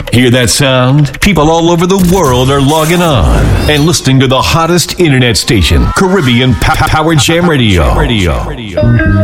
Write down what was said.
Hear that sound? People all over the world are logging on and listening to the hottest internet station, Caribbean Powered Jam Radio.